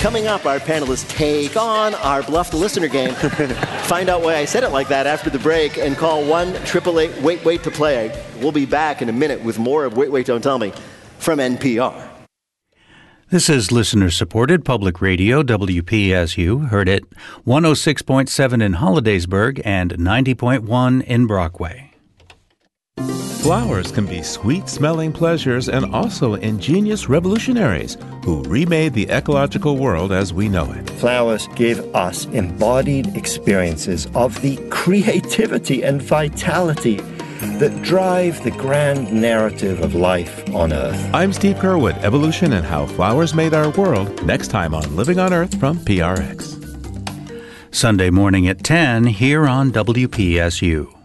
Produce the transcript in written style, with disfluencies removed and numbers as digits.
Coming up, our panelists take on our Bluff the Listener game. Find out why I said it like that after the break and call 1-888-WAIT-WAIT to play. We'll be back in a minute with more of Wait, Wait, Don't Tell Me from NPR. This is listener-supported public radio, WPSU, heard at 106.7 in Hollidaysburg and 90.1 in Brockway. Flowers can be sweet-smelling pleasures and also ingenious revolutionaries who remade the ecological world as we know it. Flowers give us embodied experiences of the creativity and vitality that drive the grand narrative of life on Earth. I'm Steve Curwood, Evolution and How Flowers Made Our World, next time on Living on Earth from PRX. Sunday morning at 10 here on WPSU.